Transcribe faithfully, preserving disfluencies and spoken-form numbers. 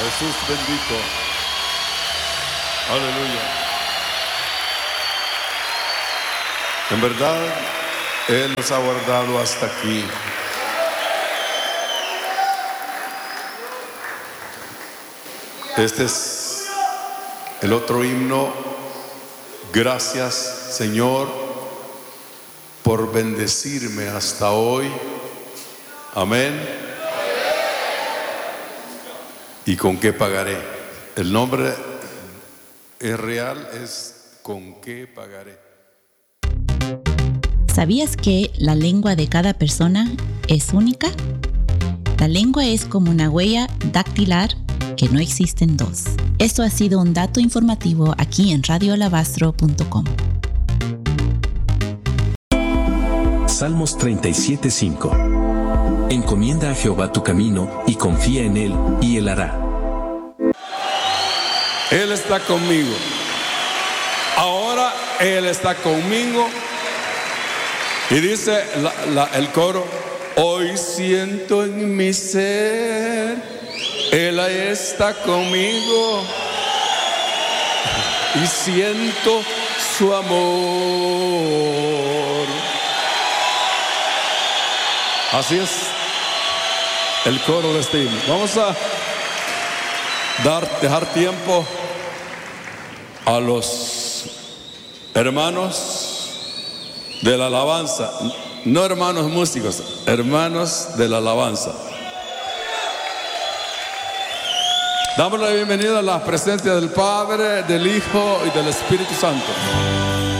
Jesús bendito. Aleluya. En verdad, Él nos ha guardado hasta aquí. Este es el otro himno. Gracias, Señor, por bendecirme hasta hoy. Amén. ¿Y con qué pagaré? El nombre es real, es ¿con qué pagaré? ¿Sabías que la lengua de cada persona es única? La lengua es como una huella dactilar que no existen dos. Esto ha sido un dato informativo aquí en radio alabastro punto com. Salmos treinta y siete, cinco. Encomienda a Jehová tu camino y confía en Él, y Él hará. Él está conmigo. Ahora Él está conmigo. Y dice la, la, el coro: hoy siento en mi ser, Él está conmigo. Y siento su amor. Así es el coro de este himno. Vamos a dar, dejar tiempo a los hermanos de la alabanza, no hermanos músicos, hermanos de la alabanza. Damos la bienvenida a la presencia del Padre, del Hijo y del Espíritu Santo.